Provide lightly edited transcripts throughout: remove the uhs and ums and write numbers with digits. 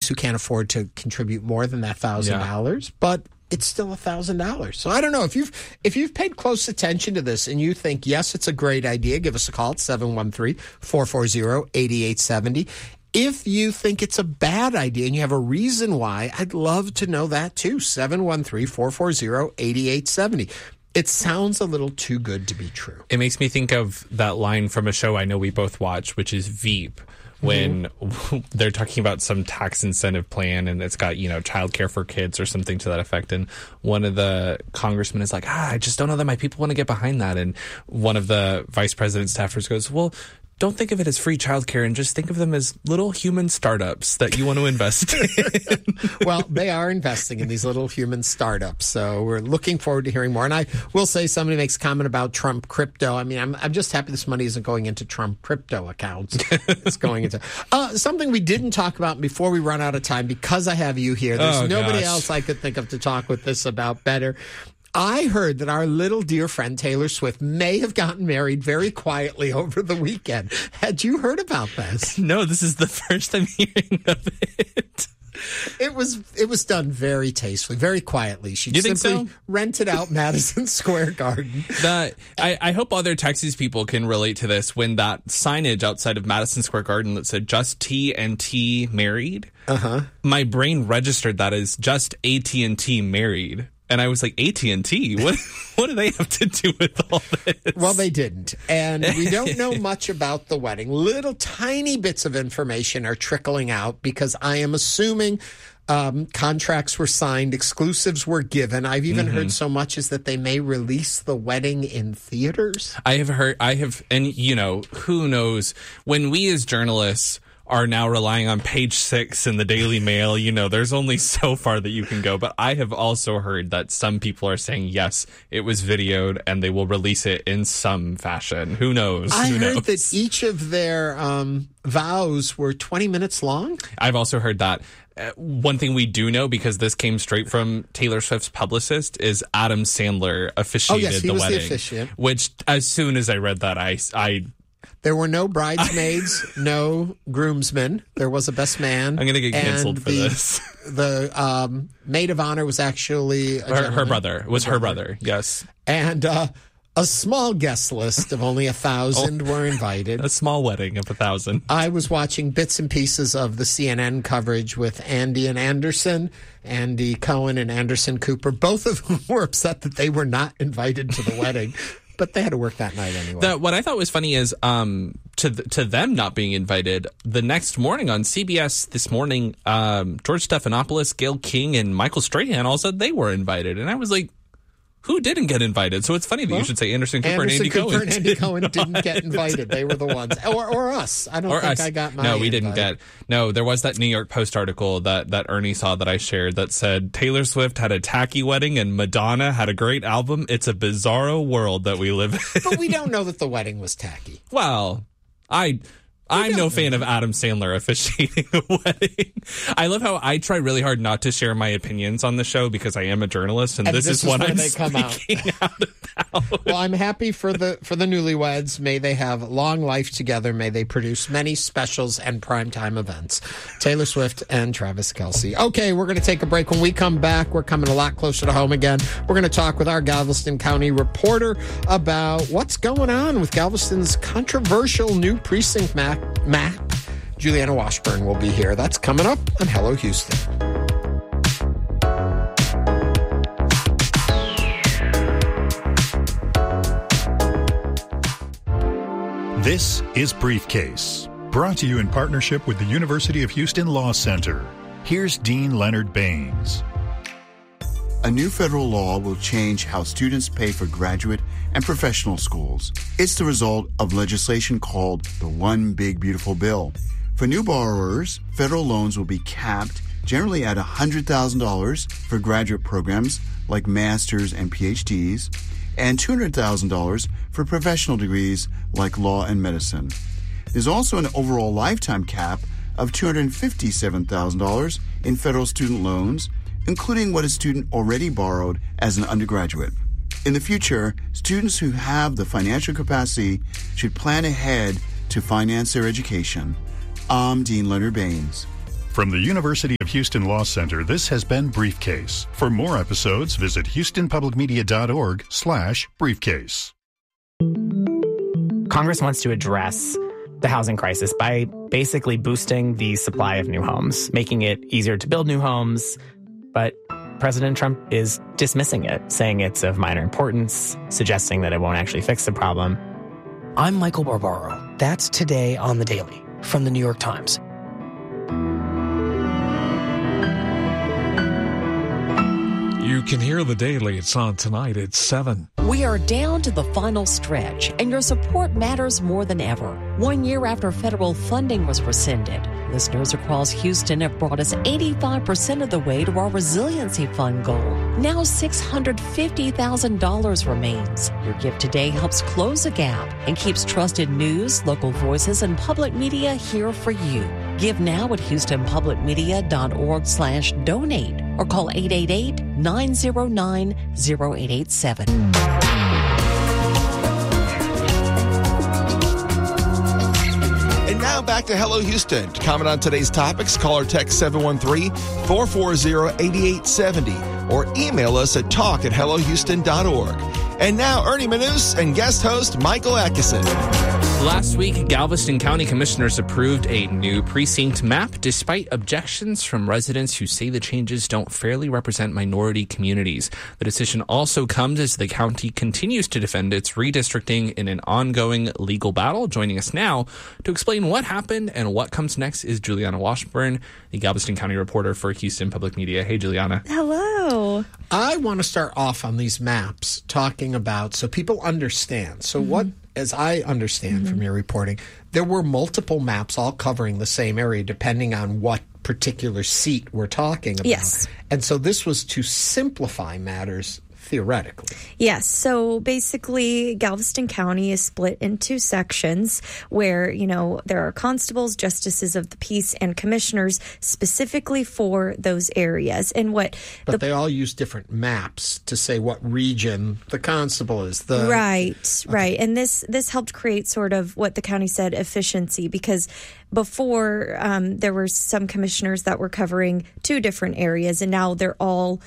who can't afford to contribute more than that $1,000, but it's still $1,000. So I don't know if you've paid close attention to this and you think, yes, it's a great idea, give us a call at 713-440-8870. If you think it's a bad idea and you have a reason why, I'd love to know that too. 713-440-8870. It sounds a little too good to be true. It makes me think of that line from a show I know we both watch, which is Veep, when they're talking about some tax incentive plan and it's got, childcare for kids or something to that effect. And one of the congressmen is like, I just don't know that my people want to get behind that. And one of the vice president staffers goes, well, don't think of it as free childcare and just think of them as little human startups that you want to invest in. Well, they are investing in these little human startups. So we're looking forward to hearing more. And I will say, somebody makes a comment about Trump crypto. I mean, I'm just happy this money isn't going into Trump crypto accounts. It's going into something we didn't talk about before we run out of time, because I have you here. There's nobody else I could think of to talk with this about better. I heard that our little dear friend Taylor Swift may have gotten married very quietly over the weekend. Had you heard about this? No, this is the first I'm hearing of it. It was done very tastefully, very quietly. She simply rented out Madison Square Garden. I hope other Texas people can relate to this. When that signage outside of Madison Square Garden that said "Just T and T Married," my brain registered that as just AT&T married. And I was like, AT&T? What do they have to do with all this? Well, they didn't. And we don't know much about the wedding. Little tiny bits of information are trickling out because I am assuming contracts were signed, exclusives were given. I've even heard so much as that they may release the wedding in theaters. And who knows, when we as journalists are now relying on Page 6 in the Daily Mail, there's only so far that you can go. But I have also heard that some people are saying, yes, it was videoed and they will release it in some fashion. Who knows? I heard that each of their vows were 20 minutes long. I've also heard that. One thing we do know, because this came straight from Taylor Swift's publicist, is Adam Sandler officiated the wedding. The officiant. Which, as soon as I read that, I there were no bridesmaids, no groomsmen. There was a best man. I'm going to get canceled for this. The maid of honor was actually her brother. It was her brother, yes. And a small guest list of only 1,000 were invited. A small wedding of 1,000. I was watching bits and pieces of the CNN coverage with Andy and Anderson, Andy Cohen and Anderson Cooper. Both of whom were upset that they were not invited to the wedding. But they had to work that night anyway. What I thought was funny is to them not being invited, the next morning on CBS this morning, George Stephanopoulos, Gayle King, and Michael Strahan all said they were invited. And I was like, who didn't get invited? So it's funny that you should say Anderson Cooper and Andy Cohen. And Andy Cohen didn't get invited. They were the ones. Or us. I don't think I got mine. No, we didn't get. No, there was that New York Post article that Ernie saw that I shared that said Taylor Swift had a tacky wedding and Madonna had a great album. It's a bizarro world that we live in. But we don't know that the wedding was tacky. Well, I'm no fan of Adam Sandler officiating a wedding. I love how I try really hard not to share my opinions on the show because I am a journalist, and this is what I'm speaking out about. Well, I'm happy for the newlyweds. May they have long life together. May they produce many specials and primetime events. Taylor Swift and Travis Kelce. Okay, we're going to take a break. When we come back, we're coming a lot closer to home again. We're going to talk with our Galveston County reporter about what's going on with Galveston's controversial new precinct map. Juliana Washburn will be here. That's coming up on Hello Houston. This is Briefcase, brought to you in partnership with the University of Houston Law Center. Here's Dean Leonard Baines. A new federal law will change how students pay for graduate and professional schools. It's the result of legislation called the One Big Beautiful Bill. For new borrowers, federal loans will be capped generally at $100,000 for graduate programs like master's and PhDs, and $200,000 for professional degrees like law and medicine. There's also an overall lifetime cap of $257,000 in federal student loans, including what a student already borrowed as an undergraduate. In the future, students who have the financial capacity should plan ahead to finance their education. I'm Dean Leonard Baines. From the University of Houston Law Center, this has been Briefcase. For more episodes, visit houstonpublicmedia.org/briefcase. Congress wants to address the housing crisis by basically boosting the supply of new homes, making it easier to build new homes. But President Trump is dismissing it, saying it's of minor importance, suggesting that it won't actually fix the problem. I'm Michael Barbaro. That's Today on the Daily from the New York Times. You can hear The Daily. It's on tonight at 7. We are down to the final stretch, and your support matters more than ever. 1 year after federal funding was rescinded, listeners across Houston have brought us 85% of the way to our resiliency fund goal. Now $650,000 remains. Your gift today helps close a gap and keeps trusted news, local voices, and public media here for you. Give now at houstonpublicmedia.org/donate or call 888-909-0887. And now back to Hello Houston. To comment on today's topics, call or text 713-440-8870 or email us at talk@hellohouston.org. And now Ernie Manous and guest host Michael Atkinson. Last week, Galveston County Commissioners approved a new precinct map despite objections from residents who say the changes don't fairly represent minority communities. The decision also comes as the county continues to defend its redistricting in an ongoing legal battle. Joining us now to explain what happened and what comes next is Juliana Washburn, the Galveston County reporter for Houston Public Media. Hey, Juliana. Hello. I want to start off on these maps talking about so people understand. So what, as I understand from your reporting, there were multiple maps all covering the same area depending on what particular seat we're talking about. Yes. And so this was to simplify matters theoretically. Yes. So basically, Galveston County is split into sections where, there are constables, justices of the peace, and commissioners specifically for those areas. And But they all use different maps to say what region the constable is. Right. And this helped create sort of what the county said efficiency, because before there were some commissioners that were covering two different areas, and now they're all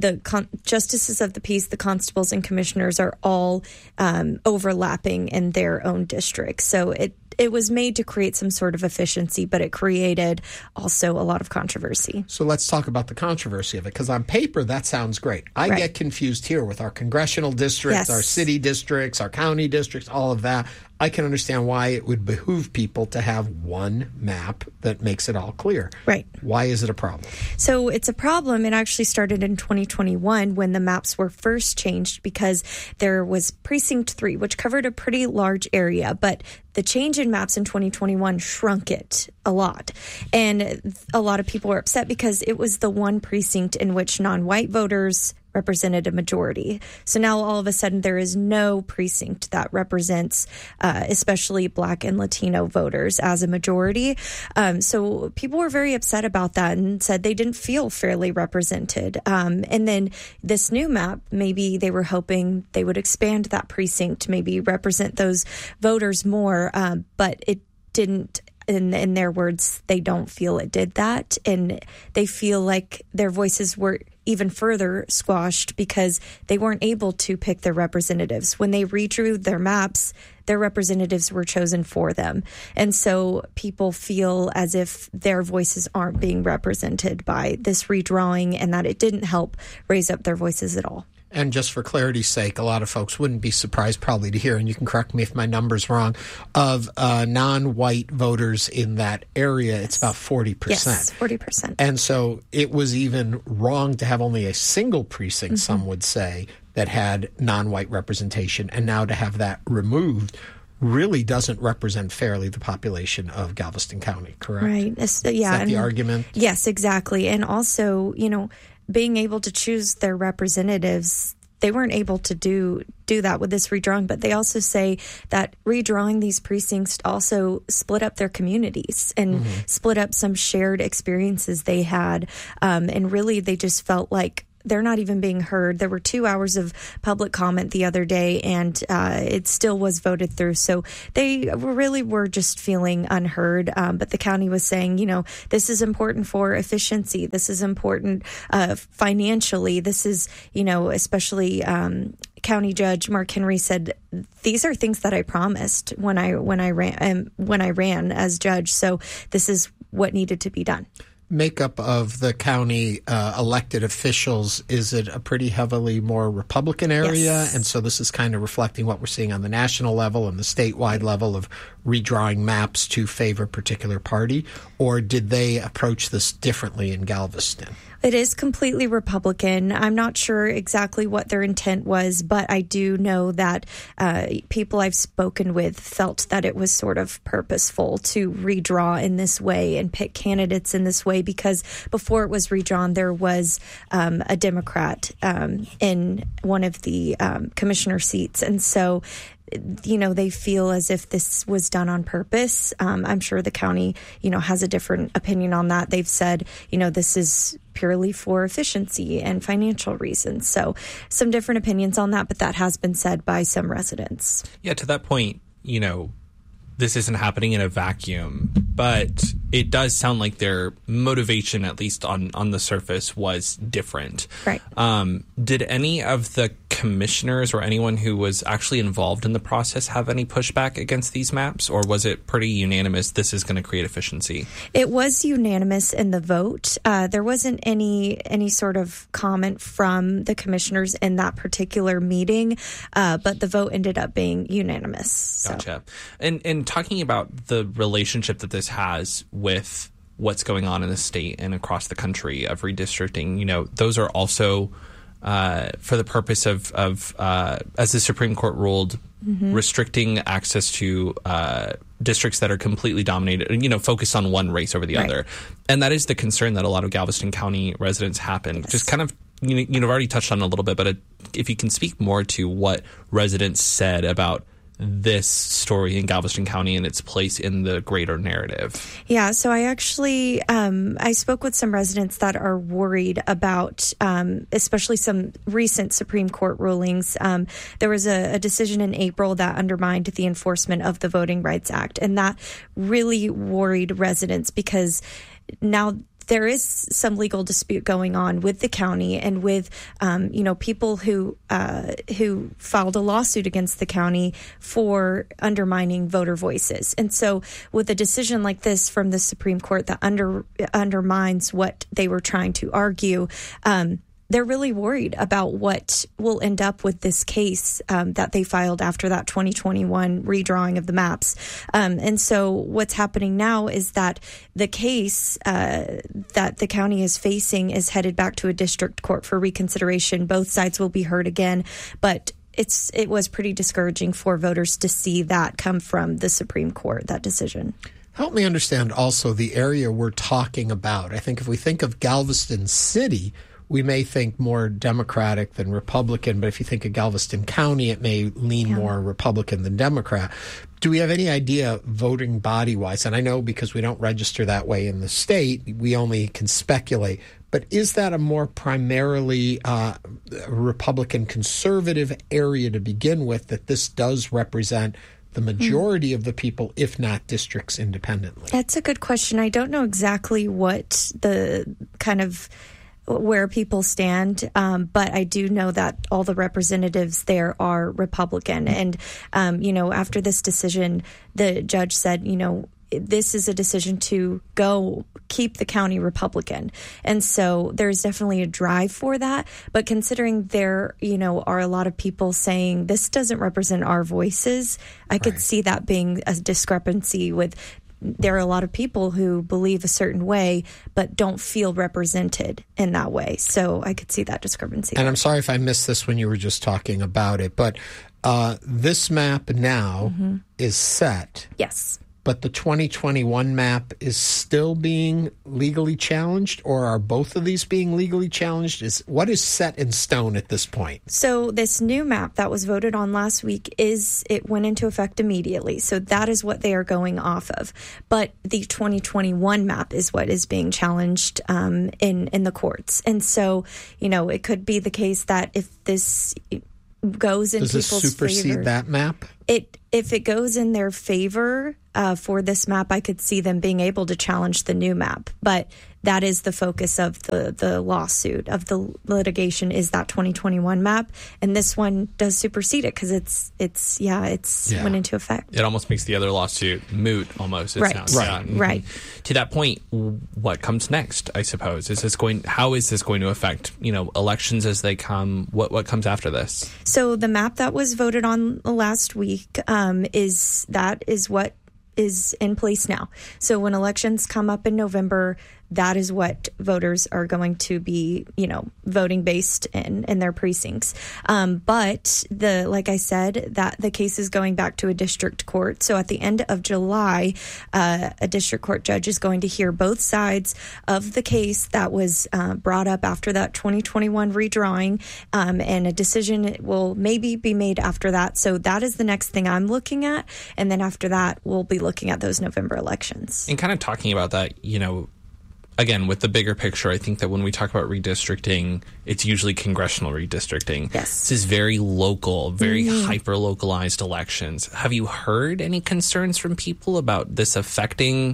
justices of the peace, the constables, and commissioners are all overlapping in their own districts. So it was made to create some sort of efficiency, but it created also a lot of controversy. So let's talk about the controversy of it, because on paper, that sounds great. I get confused here with our congressional districts, our city districts, our county districts, all of that. I can understand why it would behoove people to have one map that makes it all clear. Right. Why is it a problem? So it's a problem. It actually started in 2021 when the maps were first changed, because there was Precinct 3, which covered a pretty large area, but the change in maps in 2021 shrunk it a lot. And a lot of people were upset because it was the one precinct in which non-white voters represented a majority. So now all of a sudden there is no precinct that represents especially Black and Latino voters as a majority. So people were very upset about that and said they didn't feel fairly represented. And then this new map, maybe they were hoping they would expand that precinct, maybe represent those voters more, but it didn't. In their words, they don't feel it did that, and they feel like their voices were even further squashed because they weren't able to pick their representatives. When they redrew their maps, their representatives were chosen for them. And so people feel as if their voices aren't being represented by this redrawing, and that it didn't help raise up their voices at all. And just for clarity's sake, a lot of folks wouldn't be surprised probably to hear, and you can correct me if my number's wrong, of non-white voters in that area, it's about 40%. Yes, 40%. And so it was even wrong to have only a single precinct, some would say, that had non-white representation, and now to have that removed really doesn't represent fairly the population of Galveston County, correct? Right. Is that the argument? Yes, exactly. And also, being able to choose their representatives, they weren't able to do that with this redrawing, but they also say that redrawing these precincts also split up their communities and split up some shared experiences they had. And really, they just felt like they're not even being heard. There were 2 hours of public comment the other day, and it still was voted through. So they really were just feeling unheard. But the county was saying, this is important for efficiency. This is important financially. This is, especially County Judge Mark Henry said, these are things that I promised when I ran as judge. So this is what needed to be done. Makeup of the county elected officials, is it a pretty heavily more Republican area? Yes. And so this is kind of reflecting what we're seeing on the national level and the statewide level of redrawing maps to favor a particular party? Or did they approach this differently in Galveston? It is completely Republican. I'm not sure exactly what their intent was, but I do know that people I've spoken with felt that it was sort of purposeful to redraw in this way and pick candidates in this way, because before it was redrawn, there was a Democrat in one of the commissioner seats. And so they feel as if this was done on purpose. I'm sure the county, has a different opinion on that. They've said, this is purely for efficiency and financial reasons. So some different opinions on that, but that has been said by some residents. Yeah, to that point, this isn't happening in a vacuum, but it does sound like their motivation, at least on the surface, was different. Right. Did any of the commissioners or anyone who was actually involved in the process have any pushback against these maps, or was it pretty unanimous, this is going to create efficiency? It was unanimous in the vote. There wasn't any sort of comment from the commissioners in that particular meeting, but the vote ended up being unanimous. So. Gotcha. And talking about the relationship that this has with what's going on in the state and across the country of redistricting, those are also for the purpose of as the Supreme Court ruled, restricting access to districts that are completely dominated, focused on one race over the other. And that is the concern that a lot of Galveston County residents have. And just kind of, you've already touched on it a little bit, but if you can speak more to what residents said about this story in Galveston County and its place in the greater narrative. Yeah, so I actually I spoke with some residents that are worried about especially some recent Supreme Court rulings. There was a decision in April that undermined the enforcement of the Voting Rights Act, and that really worried residents because now there is some legal dispute going on with the county and with, people who filed a lawsuit against the county for undermining voter voices. And so with a decision like this from the Supreme Court that undermines what they were trying to argue, they're really worried about what will end up with this case that they filed after that 2021 redrawing of the maps. And so what's happening now is that the case that the county is facing is headed back to a district court for reconsideration. Both sides will be heard again, but it was pretty discouraging for voters to see that come from the Supreme Court, that decision. Help me understand also the area we're talking about. I think if we think of Galveston City, we may think more Democratic than Republican, but if you think of Galveston County, it may lean more Republican than Democrat. Do we have any idea voting body-wise? And I know because we don't register that way in the state, we only can speculate. But is that a more primarily Republican conservative area to begin with, that this does represent the majority of the people, if not districts independently? That's a good question. I don't know exactly what the kind of where people stand, but I do know that all the representatives there are Republican. And, after this decision, the judge said, this is a decision to keep the county Republican. And so there's definitely a drive for that. But considering there, are a lot of people saying this doesn't represent our voices, I could see that being a discrepancy with. There are a lot of people who believe a certain way but don't feel represented in that way. So I could see that discrepancy. And I'm sorry if I missed this when you were just talking about it, but this map now is set. Yes. but the 2021 map is still being legally challenged, or are both of these being legally challenged? What is set in stone at this point? So this new map that was voted on last week it went into effect immediately. So that is what they are going off of. But the 2021 map is what is being challenged in the courts. And so, it could be the case that if this goes in people's favor. Does this supersede that map? If it goes in their favor for this map, I could see them being able to challenge the new map. But that is the focus of the lawsuit, of the litigation, is that 2021 map. And this one does supersede it because it's went into effect. It almost makes the other lawsuit moot almost. It right. sounds. Right. Yeah. Right. To that point, what comes next, I suppose? How is this going to affect, elections as they come? What comes after this? So the map that was voted on last week is what is in place now. So when elections come up in November, that is what voters are going to be, voting based in their precincts. But like I said, that the case is going back to a district court. So at the end of July, a district court judge is going to hear both sides of the case that was brought up after that 2021 redrawing, and a decision will maybe be made after that. So that is the next thing I'm looking at. And then after that, we'll be looking at those November elections. And kind of talking about that, again, with the bigger picture, I think that when we talk about redistricting, it's usually congressional redistricting. Yes. This is very local, very hyper-localized elections. Have you heard any concerns from people about this affecting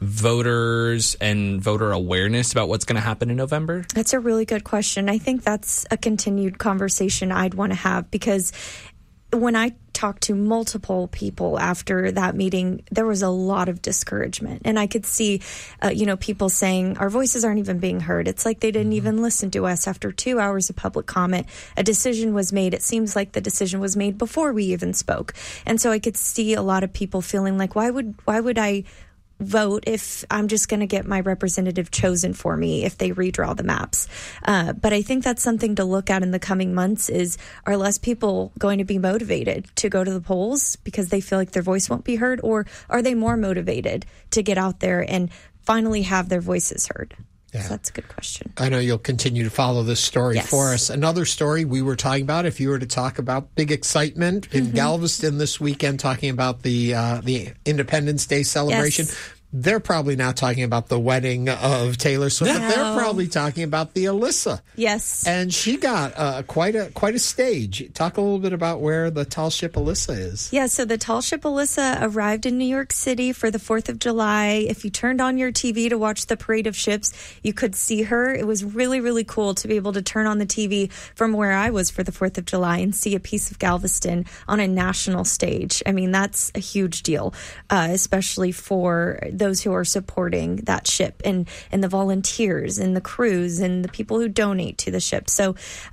voters and voter awareness about what's going to happen in November? That's a really good question. I think that's a continued conversation I'd want to have, because when I talked to multiple people after that meeting, there was a lot of discouragement. And I could see, people saying our voices aren't even being heard. It's like they didn't even listen to us after 2 hours of public comment. A decision was made. It seems like the decision was made before we even spoke. And so I could see a lot of people feeling like, why would I vote if I'm just going to get my representative chosen for me if they redraw the maps. But I think that's something to look at in the coming months. Are less people going to be motivated to go to the polls because they feel like their voice won't be heard, or are they more motivated to get out there and finally have their voices heard? Yeah. So that's a good question. I know you'll continue to follow this story for us. Another story we were talking about, if you were to talk about big excitement in Galveston this weekend, talking about the Independence Day celebration. Yes. They're probably not talking about the wedding of Taylor Swift. No. They're probably talking about the Alyssa. Yes. And she got quite a stage. Talk a little bit about where the tall ship Alyssa is. Yeah, so the tall ship Alyssa arrived in New York City for the 4th of July. If you turned on your TV to watch the parade of ships, you could see her. It was really, really cool to be able to turn on the TV from where I was for the 4th of July and see a piece of Galveston on a national stage. I mean, that's a huge deal, especially for those who are supporting that ship and the volunteers and the crews and the people who donate to the ship. So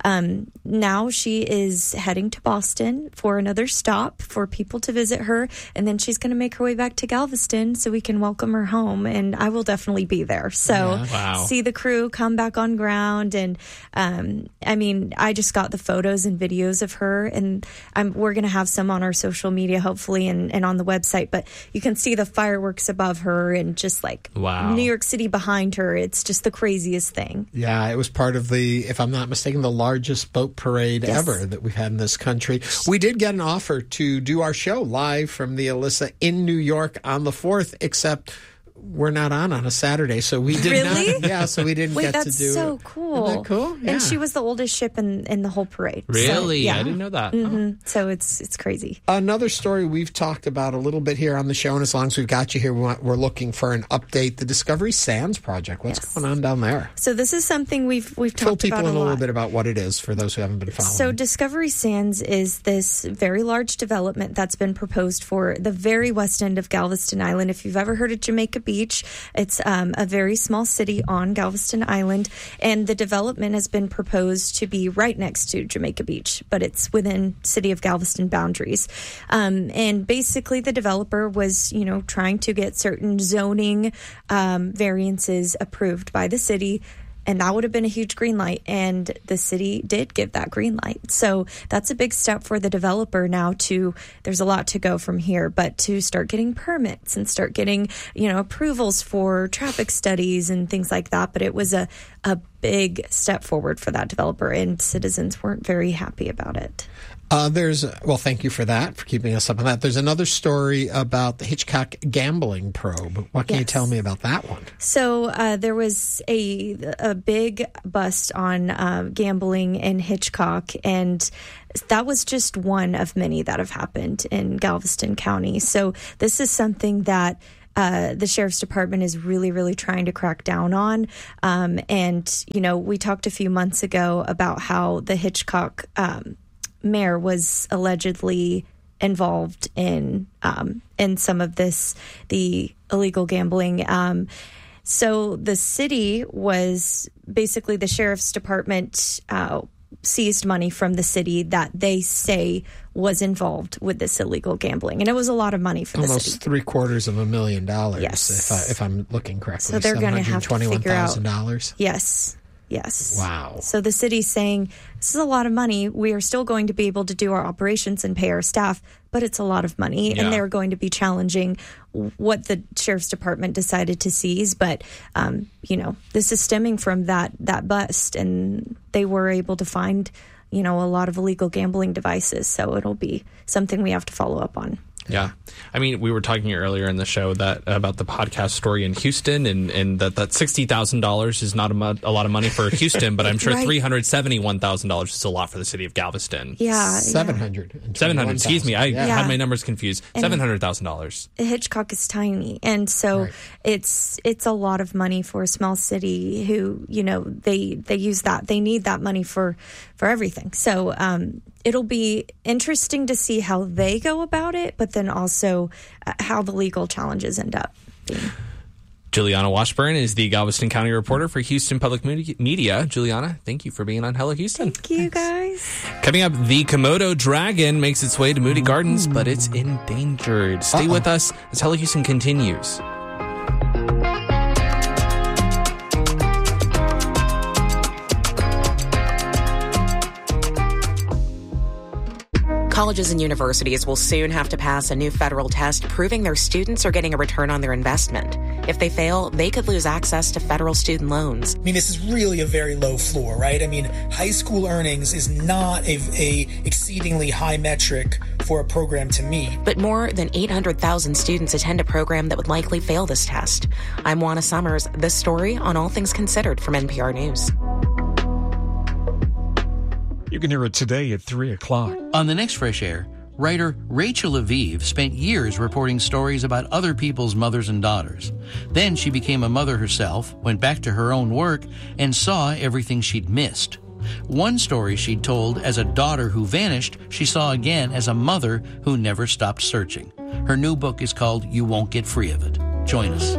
now she is heading to Boston for another stop for people to visit her, and then she's going to make her way back to Galveston so we can welcome her home, and I will definitely be there. So see the crew come back on ground, and I just got the photos and videos of her, and we're going to have some on our social media hopefully and on the website, but you can see the fireworks above her and just like New York City behind her. It's just the craziest thing. Yeah, it was part of if I'm not mistaken, the largest boat parade ever that we've had in this country. We did get an offer to do our show live from the Alyssa in New York on the 4th, except we're not on a Saturday, so we did not. Yeah, so we didn't get to do it. That's so cool. Isn't that cool? Yeah. And she was the oldest ship in the whole parade. Really? So, I didn't know that. Mm-hmm. So it's crazy. Another story we've talked about a little bit here on the show, and as long as we've got you here, we're looking for an update. The Discovery Sands project. What's going on down there? So this is something we've talked about a lot. Fill people in a little bit about what it is for those who haven't been following. So Discovery Sands is this very large development that's been proposed for the very west end of Galveston Island. If you've ever heard of Jamaica Beach, it's a very small city on Galveston Island, and the development has been proposed to be right next to Jamaica Beach, but it's within city of Galveston boundaries. And basically the developer was, trying to get certain zoning variances approved by the city And that would have been a huge green light. And the city did give that green light. So that's a big step for the developer now there's a lot to go from here, but to start getting permits and start getting, approvals for traffic studies and things like that. But it was a big step forward for that developer, and citizens weren't very happy about it. Thank you for that, for keeping us up on that. There's another story about the Hitchcock gambling probe. What can you tell me about that one? So there was a big bust on gambling in Hitchcock, and that was just one of many that have happened in Galveston County. So this is something that the sheriff's department is really, really trying to crack down on. We talked a few months ago about how the Hitchcock mayor was allegedly involved in some of the illegal gambling. So the city was basically, the sheriff's department seized money from the city that they say was involved with this illegal gambling, and it was a lot of money for the city. Almost $750,000. Yes, if I'm looking correctly. So they're going to have to figure out $721,000. Yes. Wow. So the city's saying, this is a lot of money. We are still going to be able to do our operations and pay our staff, but it's a lot of money. Yeah. And they're going to be challenging what the sheriff's department decided to seize. But, this is stemming from that bust. And they were able to find, a lot of illegal gambling devices. So it'll be something we have to follow up on. Yeah. I mean, we were talking earlier in the show about the podcast story in Houston, and that $60,000 is not a lot of money for Houston, but I'm sure right. $371,000 is a lot for the city of Galveston. Yeah. 700. Excuse me. I had my numbers confused. $700,000. Hitchcock is tiny. And so it's a lot of money for a small city who, they use that. They need that money for everything. So, it'll be interesting to see how they go about it, but then also how the legal challenges end up being. Juliana Washburn is the Galveston County reporter for Houston Public Media. Juliana, thank you for being on Hello Houston. Thank you, guys. Coming up, the Komodo dragon makes its way to Moody Gardens, but it's endangered. Stay with us as Hello Houston continues. Colleges and universities will soon have to pass a new federal test proving their students are getting a return on their investment. If they fail, they could lose access to federal student loans. I mean, this is really a very low floor, right? I mean, high school earnings is not a exceedingly high metric for a program to meet. But more than 800,000 students attend a program that would likely fail this test. I'm Juana Summers. This story on All Things Considered from NPR News. You can hear it today at 3 o'clock. On the next Fresh Air, writer Rachel Aviv spent years reporting stories about other people's mothers and daughters. Then she became a mother herself, went back to her own work, and saw everything she'd missed. One story she'd told as a daughter who vanished, she saw again as a mother who never stopped searching. Her new book is called You Won't Get Free of It. Join us.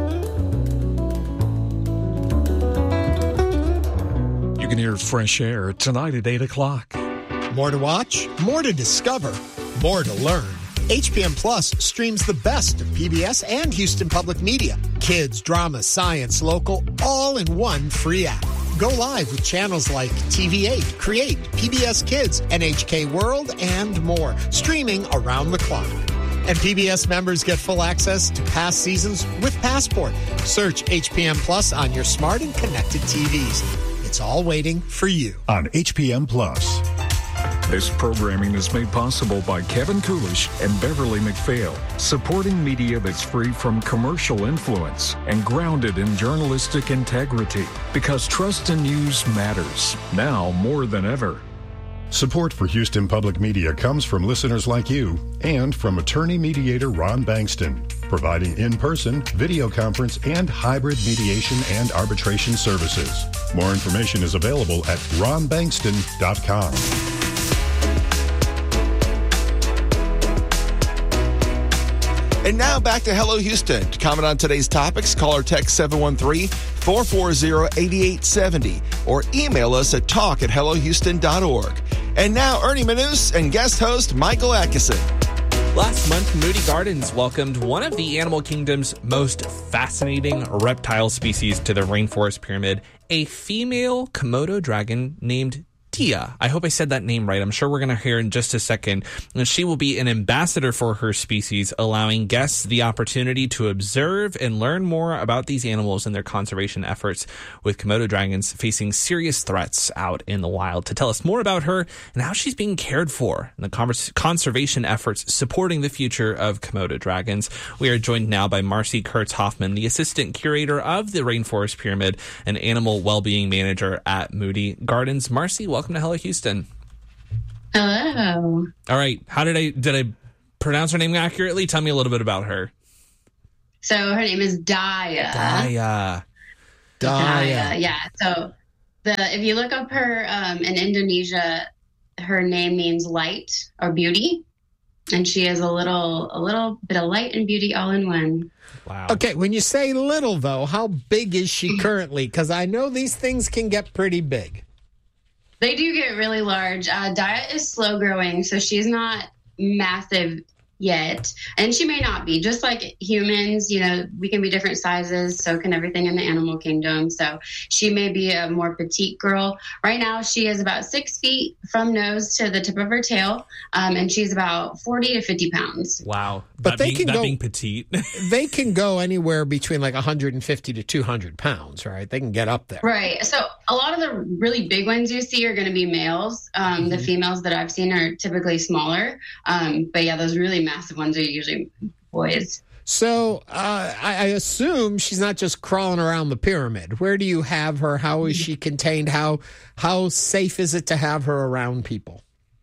You can hear Fresh Air tonight at 8 o'clock. More to watch, more to discover, more to learn. HPM Plus streams the best of PBS and Houston Public Media. Kids, drama, science, local, all in one free app. Go live with channels like TV8, Create, PBS Kids, NHK World, and more, streaming around the clock. And PBS members get full access to past seasons with Passport. Search HPM Plus on your smart and connected TVs. It's all waiting for you. On HPM Plus. This programming is made possible by Kevin Coolish and Beverly McPhail, supporting media that's free from commercial influence and grounded in journalistic integrity. Because trust in news matters, now more than ever. Support for Houston Public Media comes from listeners like you and from attorney mediator Ron Bankston, providing in-person, video conference, and hybrid mediation and arbitration services. More information is available at ronbankston.com. And now back to Hello Houston. To comment on today's topics, call or text 713-440-8870 or email us at talk@hellohouston.org. And now Ernie Manous and guest host Michael Atkinson. Last month, Moody Gardens welcomed one of the animal kingdom's most fascinating reptile species to the Rainforest Pyramid, a female Komodo dragon named Dia. I hope I said that name right. I'm sure we're going to hear in just a second. And she will be an ambassador for her species, allowing guests the opportunity to observe and learn more about these animals and their conservation efforts, with Komodo dragons facing serious threats out in the wild. To tell us more about her and how she's being cared for and the conservation efforts supporting the future of Komodo dragons, we are joined now by Marcy Kurtz-Hoffman, the assistant curator of the Rainforest Pyramid and animal well-being manager at Moody Gardens. Marcy, welcome to Hello Houston. Hello. All right. Did I pronounce her name accurately? Tell me a little bit about her. So her name is Daya. Daya. Yeah. So if you look up her in Indonesia, her name means light or beauty, and she is a little bit of light and beauty all in one. Wow. Okay. When you say little, though, how big is she currently? Because I know these things can get pretty big. They do get really large. Daya is slow growing, so she's not massive yet. And she may not be. Just like humans, we can be different sizes. So can everything in the animal kingdom. So she may be a more petite girl. Right now, she is about 6 feet from nose to the tip of her tail. And she's about 40 to 50 pounds. Wow. But being petite. They can go anywhere between like 150 to 200 pounds, right? They can get up there. Right. So a lot of the really big ones you see are going to be males. The females that I've seen are typically smaller. But yeah, those really massive ones are usually boys. So I assume she's not just crawling around the pyramid. Where do you have her? How is she contained? How safe is it to have her around people?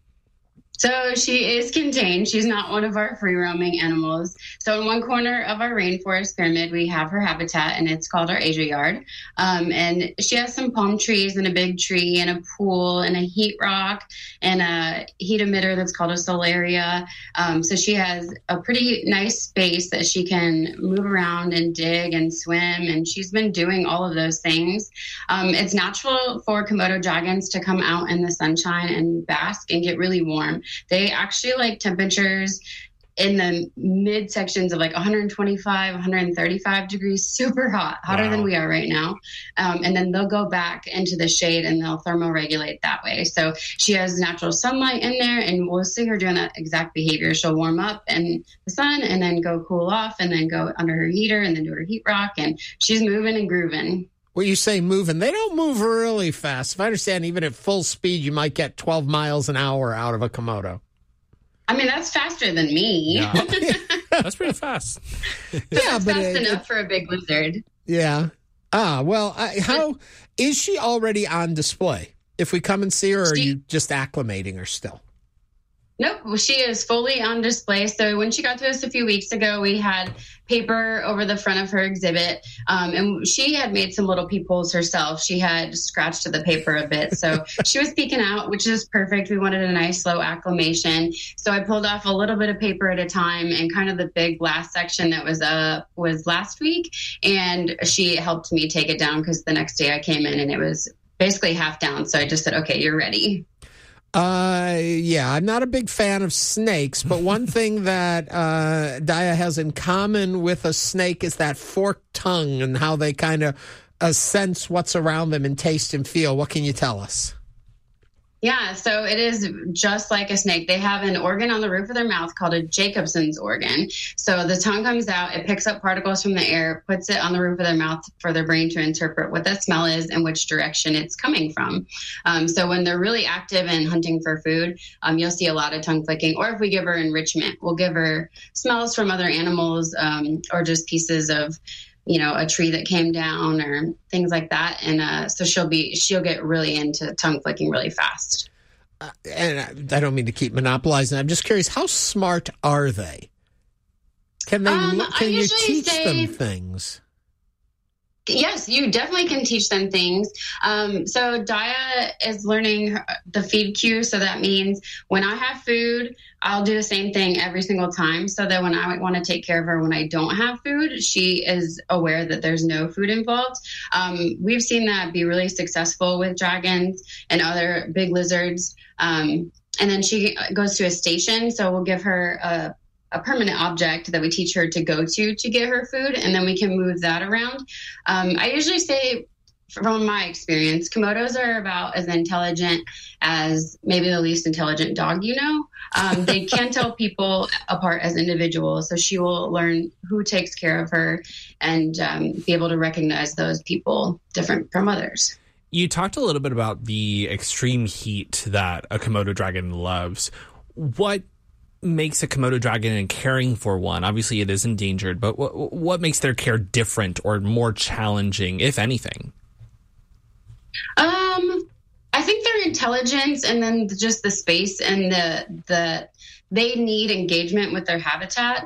So she is contained. She's not one of our free-roaming animals. So in one corner of our rainforest pyramid, we have her habitat, and it's called our Asia Yard. And she has some palm trees and a big tree and a pool and a heat rock and a heat emitter that's called a solaria. So she has a pretty nice space that she can move around and dig and swim, and she's been doing all of those things. It's natural for Komodo dragons to come out in the sunshine and bask and get really warm. They actually like temperatures in the mid sections of like 125, 135 degrees, super hot, hotter than we are right now. And then they'll go back into the shade and they'll thermoregulate that way. So she has natural sunlight in there, and we'll see her doing that exact behavior. She'll warm up in the sun and then go cool off and then go under her heater and then do her heat rock. And she's moving and grooving. When you say moving, they don't move really fast. If I understand, even at full speed, you might get 12 miles an hour out of a Komodo. I mean, that's faster than me. Yeah. That's pretty fast. That's fast enough for a big lizard. Yeah. How is she already on display? If we come and see her, or are you just acclimating her still? Nope, she is fully on display. So when she got to us a few weeks ago, we had paper over the front of her exhibit, and she had made some little peepholes herself. She had scratched the paper a bit, so she was peeking out, which is perfect. We wanted a nice slow acclimation, so I pulled off a little bit of paper at a time, and kind of the big blast section that was last week, and she helped me take it down because the next day I came in and it was basically half down. So I just said, okay, you're ready. I'm not a big fan of snakes, but one thing that Daya has in common with a snake is that forked tongue and how they kind of sense what's around them and taste and feel. What can you tell us? Yeah, so it is just like a snake. They have an organ on the roof of their mouth called a Jacobson's organ. So the tongue comes out, it picks up particles from the air, puts it on the roof of their mouth for their brain to interpret what that smell is and which direction it's coming from. So when they're really active and hunting for food, you'll see a lot of tongue flicking. Or if we give her enrichment, we'll give her smells from other animals or just pieces of a tree that came down or things like that. And so she'll get really into tongue flicking really fast. And I don't mean to keep monopolizing. I'm just curious, how smart are they? Can you teach them things? Yes, you definitely can teach them things. So Daya is learning the feed cue. So that means when I have food, I'll do the same thing every single time. So that when I want to take care of her, when I don't have food, she is aware that there's no food involved. We've seen that be really successful with dragons and other big lizards. And then she goes to a station. So we'll give her a permanent object that we teach her to go to get her food, and then we can move that around. I usually say from my experience, Komodos are about as intelligent as maybe the least intelligent dog you know. They can tell people apart as individuals, so she will learn who takes care of her and be able to recognize those people different from others. You talked a little bit about the extreme heat that a Komodo dragon loves. What makes a Komodo dragon and caring for one? Obviously, it is endangered, but what makes their care different or more challenging, if anything? I think their intelligence and then just the space and the they need engagement with their habitat.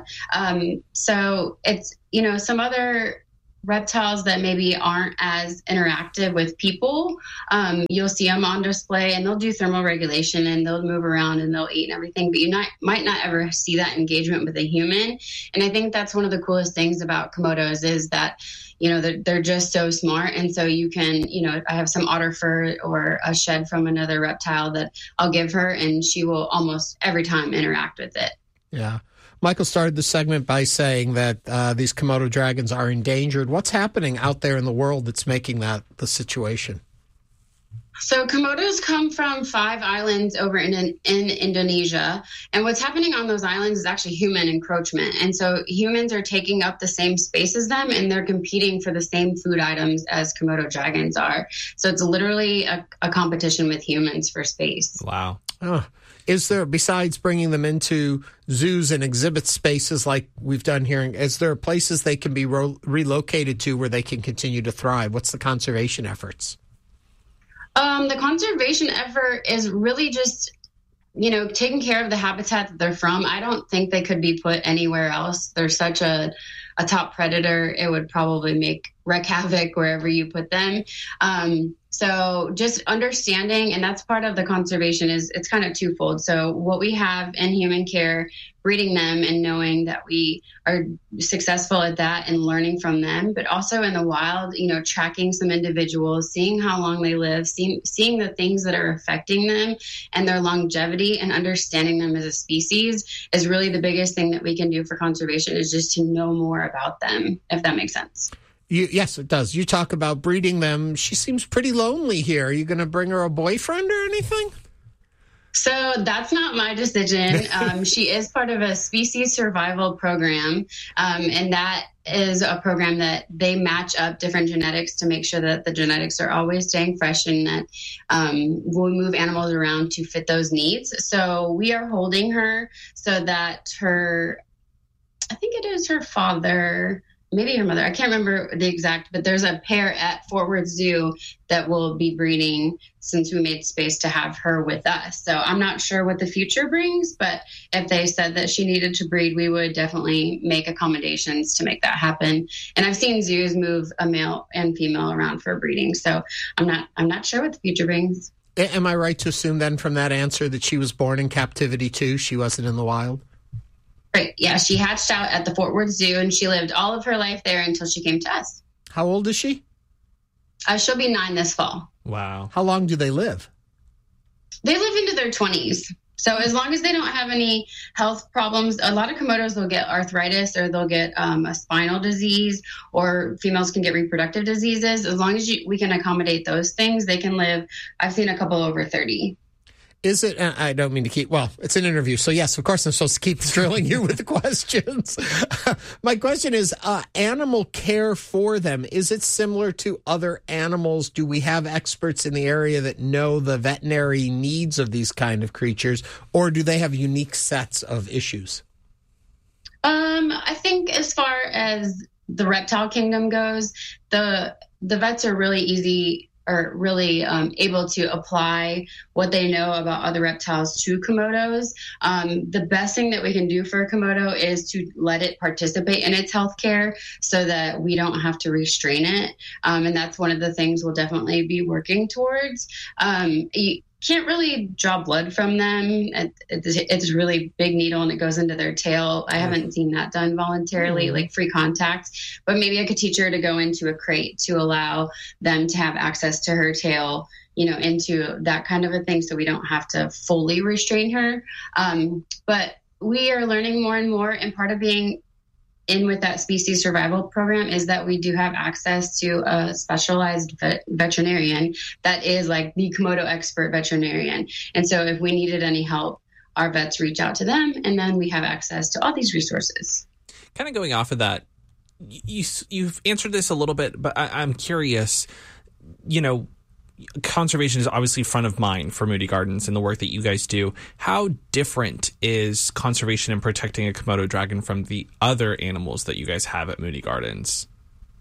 So it's, some other reptiles that maybe aren't as interactive with people, you'll see them on display and they'll do thermal regulation and they'll move around and they'll eat and everything, but you might not ever see that engagement with a human. And I think that's one of the coolest things about Komodos is that, they're just so smart. And so you can, I have some otter fur or a shed from another reptile that I'll give her and she will almost every time interact with it. Yeah. Michael started the segment by saying that these Komodo dragons are endangered. What's happening out there in the world that's making that the situation? So Komodos come from 5 islands over in Indonesia. And what's happening on those islands is actually human encroachment. And so humans are taking up the same space as them and they're competing for the same food items as Komodo dragons are. So it's literally a competition with humans for space. Wow. Is there, besides bringing them into zoos and exhibit spaces like we've done here, is there places they can be relocated to where they can continue to thrive? What's the conservation efforts? The conservation effort is really just, taking care of the habitat that they're from. I don't think they could be put anywhere else. They're such a top predator. It would probably wreak havoc wherever you put them. So just understanding, and that's part of the conservation it's kind of twofold. So what we have in human care, breeding them and knowing that we are successful at that and learning from them, but also in the wild, tracking some individuals, seeing how long they live, seeing the things that are affecting them and their longevity and understanding them as a species is really the biggest thing that we can do for conservation is just to know more about them, if that makes sense. Yes, it does. You talk about breeding them. She seems pretty lonely here. Are you going to bring her a boyfriend or anything? So that's not my decision. She is part of a species survival program, and that is a program that they match up different genetics to make sure that the genetics are always staying fresh and that we'll move animals around to fit those needs. So we are holding her so that I think it is her father, maybe her mother, I can't remember the exact, but there's a pair at Fort Worth Zoo that will be breeding since we made space to have her with us. So I'm not sure what the future brings, but if they said that she needed to breed, we would definitely make accommodations to make that happen. And I've seen zoos move a male and female around for breeding. So I'm not sure what the future brings. Am I right to assume then from that answer that she was born in captivity too? She wasn't in the wild? Right. Yeah, she hatched out at the Fort Worth Zoo, and she lived all of her life there until she came to us. How old is she? She'll be 9 this fall. Wow. How long do they live? They live into their 20s. So as long as they don't have any health problems, a lot of Komodos will get arthritis or they'll get a spinal disease, or females can get reproductive diseases. As long as we can accommodate those things, they can live. I've seen a couple over 30. Is it, I don't mean to keep, it's an interview. So yes, of course I'm supposed to keep drilling you with the questions. My question is, animal care for them, is it similar to other animals? Do we have experts in the area that know the veterinary needs of these kind of creatures, or do they have unique sets of issues? I think as far as the reptile kingdom goes, the vets are really able to apply what they know about other reptiles to Komodos. The best thing that we can do for a Komodo is to let it participate in its healthcare so that we don't have to restrain it. And that's one of the things we'll definitely be working towards. You can't really draw blood from them. It's a really big needle and it goes into their tail. I haven't seen that done voluntarily, like free contact, but maybe I could teach her to go into a crate to allow them to have access to her tail, into that kind of a thing. So we don't have to fully restrain her. But we are learning more and more, and part of being in with that species survival program is that we do have access to a specialized veterinarian that is like the Komodo expert veterinarian. And so if we needed any help, our vets reach out to them, and then we have access to all these resources. Kind of going off of that, you've answered this a little bit, but I'm curious, conservation is obviously front of mind for Moody Gardens and the work that you guys do. How different is conservation and protecting a Komodo dragon from the other animals that you guys have at Moody Gardens?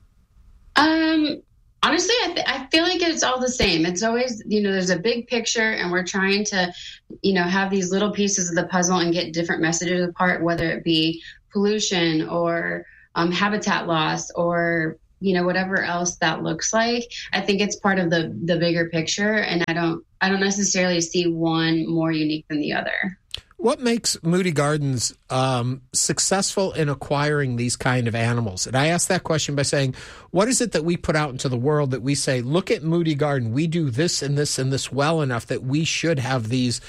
Honestly, I feel like it's all the same. It's always, there's a big picture, and we're trying to, have these little pieces of the puzzle and get different messages apart, whether it be pollution or habitat loss or whatever else that looks like. I think it's part of the bigger picture, and I don't necessarily see one more unique than the other. What makes Moody Gardens successful in acquiring these kind of animals? And I ask that question by saying, what is it that we put out into the world that we say, look at Moody Garden, we do this and this and this well enough that we should have these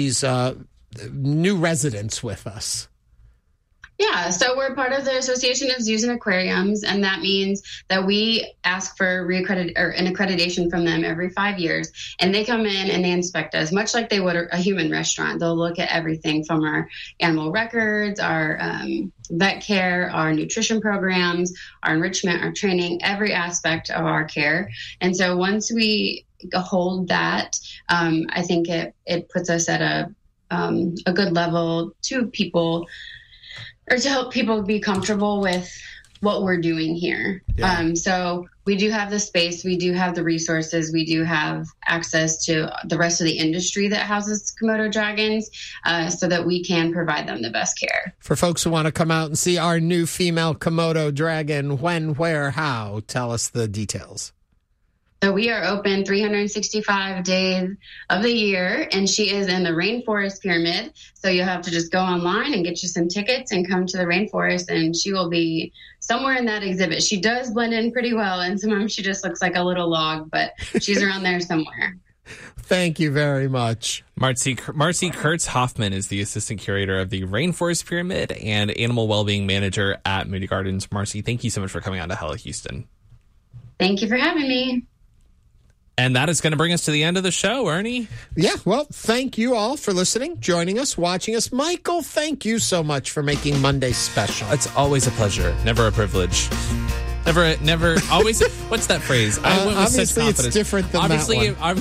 new residents with us? Yeah, so we're part of the Association of Zoos and Aquariums, and that means that we ask for an accreditation from them every 5 years, and they come in and they inspect us, much like they would a human restaurant. They'll look at everything from our animal records, our vet care, our nutrition programs, our enrichment, our training, every aspect of our care. And so once we hold that, I think it puts us at a good level to people, or to help people be comfortable with what we're doing here. Yeah. So we do have the space, we do have the resources, we do have access to the rest of the industry that houses Komodo dragons, so that we can provide them the best care. For folks who want to come out and see our new female Komodo dragon, when, where, how, tell us the details. So we are open 365 days of the year, and she is in the Rainforest Pyramid. So you'll have to just go online and get you some tickets and come to the rainforest, and she will be somewhere in that exhibit. She does blend in pretty well, and sometimes she just looks like a little log, but she's around there somewhere. Thank you very much. Marcy Kurtz-Hoffman is the assistant curator of the Rainforest Pyramid and animal well-being manager at Moody Gardens. Marcy, thank you so much for coming on to Hello Houston. Thank you for having me. And that is going to bring us to the end of the show, Ernie. Yeah, well, thank you all for listening, joining us, watching us. Michael, thank you so much for making Monday special. It's always a pleasure, never a privilege. Never, always. What's that phrase? I went with obviously, such confidence. It's different than obviously, that one.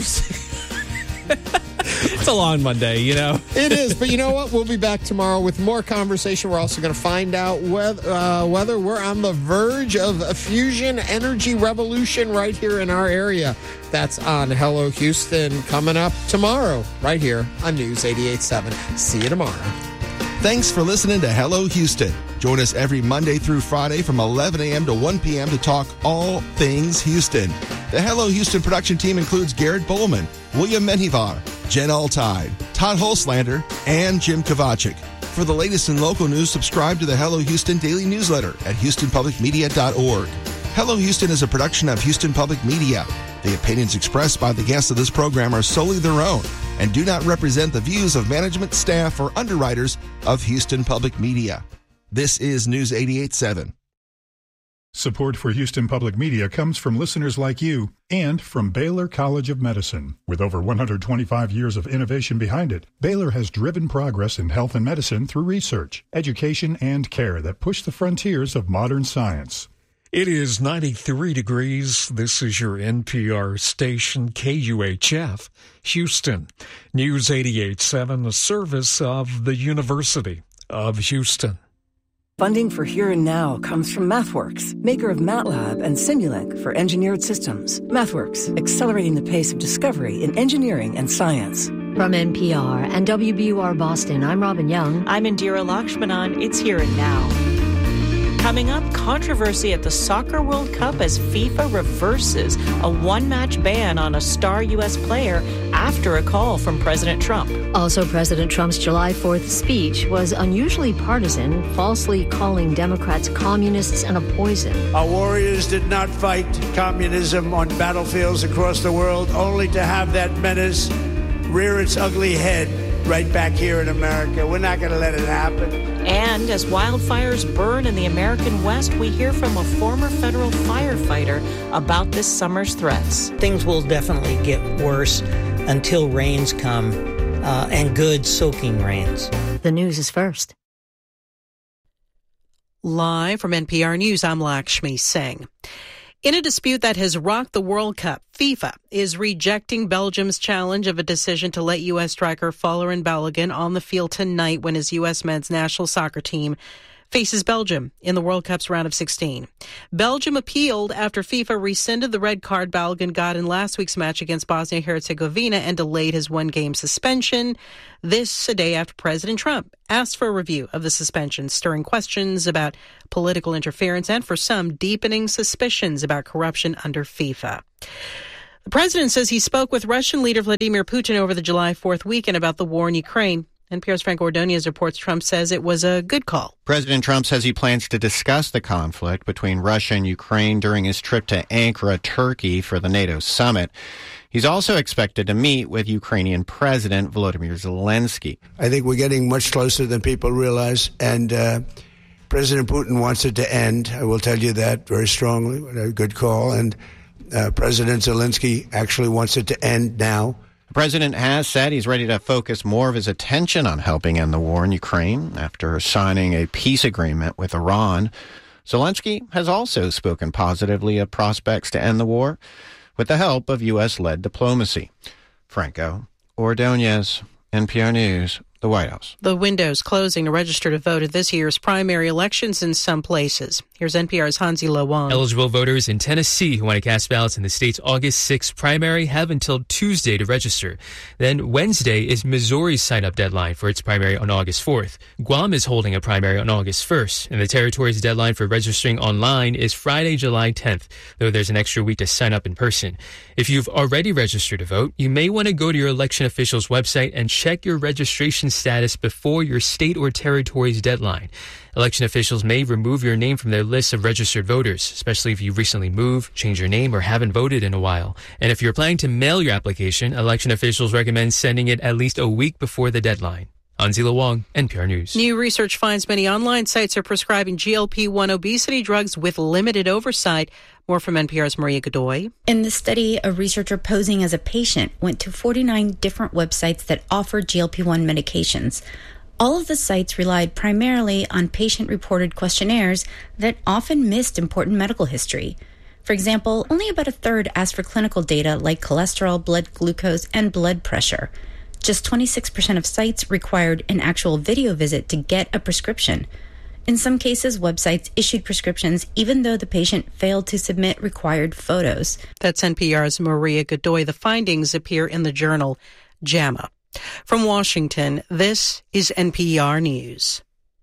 It's a long Monday, It is, but you know what? We'll be back tomorrow with more conversation. We're also going to find out whether we're on the verge of a fusion energy revolution right here in our area. That's on Hello Houston coming up tomorrow, right here on News 88.7. See you tomorrow. Thanks for listening to Hello Houston. Join us every Monday through Friday from 11 a.m. to 1 p.m. to talk all things Houston. The Hello Houston production team includes Garrett Bowman, William Menjivar, Jen Altide, Todd Holslander, and Jim Kovacic. For the latest in local news, subscribe to the Hello Houston daily newsletter at HoustonPublicMedia.org. Hello Houston is a production of Houston Public Media. The opinions expressed by the guests of this program are solely their own and do not represent the views of management, staff, or underwriters of Houston Public Media. This is News 88.7. Support for Houston Public Media comes from listeners like you and from Baylor College of Medicine. With over 125 years of innovation behind it, Baylor has driven progress in health and medicine through research, education, and care that push the frontiers of modern science. It is 93 degrees. This is your NPR station, KUHF, Houston. News 88.7, a service of the University of Houston. Funding for Here and Now comes from MathWorks, maker of MATLAB and Simulink for engineered systems. MathWorks, accelerating the pace of discovery in engineering and science. From NPR and WBUR Boston, I'm Robin Young. I'm Indira Lakshmanan. It's Here and Now. Coming up, controversy at the Soccer World Cup as FIFA reverses a one-match ban on a star U.S. player after a call from President Trump. Also, President Trump's July 4th speech was unusually partisan, falsely calling Democrats communists and a poison. Our warriors did not fight communism on battlefields across the world, only to have that menace rear its ugly head right back here in America. We're not going to let it happen. And as wildfires burn in the American West, we hear from a former federal firefighter about this summer's threats. Things will definitely get worse until rains come, and good soaking rains. The news is first. Live from NPR News, I'm Lakshmi Singh. In a dispute that has rocked the World Cup, FIFA is rejecting Belgium's challenge of a decision to let U.S. striker Folarin Balogun on the field tonight when his U.S. men's national soccer team faces Belgium in the World Cup's round of 16. Belgium appealed after FIFA rescinded the red card Balogun got in last week's match against Bosnia-Herzegovina and delayed his one-game suspension. This a day after President Trump asked for a review of the suspension, stirring questions about political interference and, for some, deepening suspicions about corruption under FIFA. The president says he spoke with Russian leader Vladimir Putin over the July 4th weekend about the war in Ukraine. NPR's Frank Ordonez reports Trump says it was a good call. President Trump says he plans to discuss the conflict between Russia and Ukraine during his trip to Ankara, Turkey, for the NATO summit. He's also expected to meet with Ukrainian President Volodymyr Zelensky. I think we're getting much closer than people realize, and President Putin wants it to end. I will tell you that very strongly. A good call. And President Zelensky actually wants it to end now. The president has said he's ready to focus more of his attention on helping end the war in Ukraine after signing a peace agreement with Iran. Zelensky has also spoken positively of prospects to end the war with the help of U.S.-led diplomacy. Franco Ordonez, NPR News, the White House. The window's closing to register to vote at this year's primary elections in some places. Here's NPR's Hansi Lo Wang. Eligible voters in Tennessee who want to cast ballots in the state's August 6th primary have until Tuesday to register. Then Wednesday is Missouri's sign-up deadline for its primary on August 4th. Guam is holding a primary on August 1st, and the territory's deadline for registering online is Friday, July 10th, though there's an extra week to sign up in person. If you've already registered to vote, you may want to go to your election official's website and check your registration status before your state or territory's deadline. Election officials may remove your name from their list of registered voters, especially if you recently moved, changed your name, or haven't voted in a while. And if you're planning to mail your application, election officials recommend sending it at least a week before the deadline. Hansi Lo Wang, NPR News. New research finds many online sites are prescribing GLP-1 obesity drugs with limited oversight. More from NPR's Maria Godoy. In the study, a researcher posing as a patient went to 49 different websites that offered GLP-1 medications. All of the sites relied primarily on patient-reported questionnaires that often missed important medical history. For example, only about a third asked for clinical data like cholesterol, blood glucose, and blood pressure. Just 26% of sites required an actual video visit to get a prescription. In some cases, websites issued prescriptions even though the patient failed to submit required photos. That's NPR's Maria Godoy. The findings appear in the journal JAMA. From Washington, this is NPR News.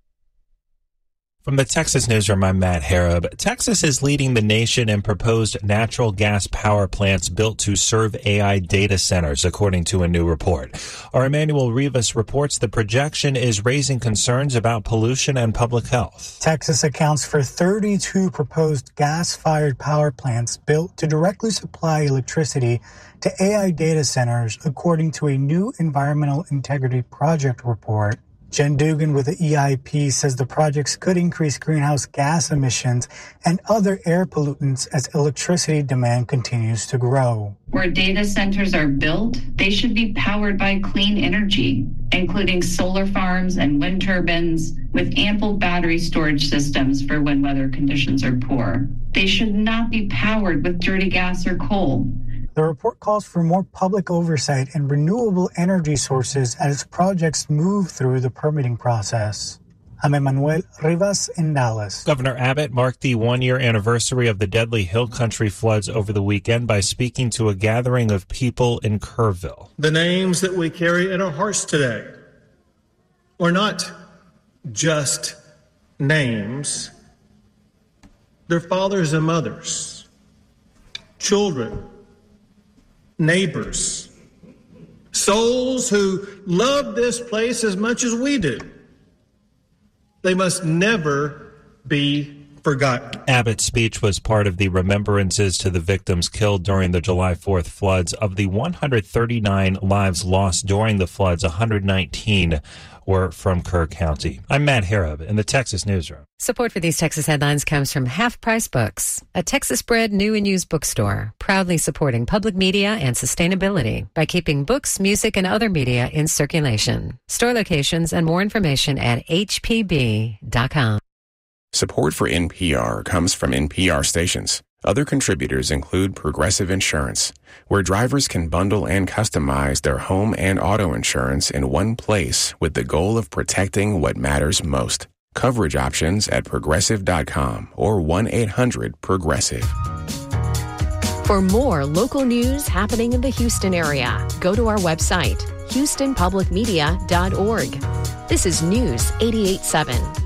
From the Texas Newsroom, I'm Matt Harab. Texas is leading the nation in proposed natural gas power plants built to serve AI data centers, according to a new report. Our Emmanuel Rivas reports the projection is raising concerns about pollution and public health. Texas accounts for 32 proposed gas-fired power plants built to directly supply electricity to AI data centers, according to a new Environmental Integrity Project report. Jen Dugan with the EIP says the projects could increase greenhouse gas emissions and other air pollutants as electricity demand continues to grow. Where data centers are built, they should be powered by clean energy, including solar farms and wind turbines with ample battery storage systems for when weather conditions are poor. They should not be powered with dirty gas or coal. The report calls for more public oversight and renewable energy sources as projects move through the permitting process. I'm Emmanuel Rivas in Dallas. Governor Abbott marked the one-year anniversary of the deadly Hill Country floods over the weekend by speaking to a gathering of people in Kerrville. The names that we carry in our hearts today are not just names. They're fathers and mothers, children, neighbors, souls who love this place as much as we do. They must never be forgotten. Abbott's speech was part of the remembrances to the victims killed during the July 4th floods. Of the 139 lives lost during the floods, 119 were from Kerr County. I'm Matt Harrop in the Texas Newsroom. Support for these Texas headlines comes from Half Price Books, a Texas-bred new and used bookstore, proudly supporting public media and sustainability by keeping books, music, and other media in circulation. Store locations and more information at hpb.com. Support for NPR comes from NPR stations. Other contributors include Progressive Insurance, where drivers can bundle and customize their home and auto insurance in one place with the goal of protecting what matters most. Coverage options at Progressive.com or 1-800-PROGRESSIVE. For more local news happening in the Houston area, go to our website, HoustonPublicMedia.org. This is News 88.7.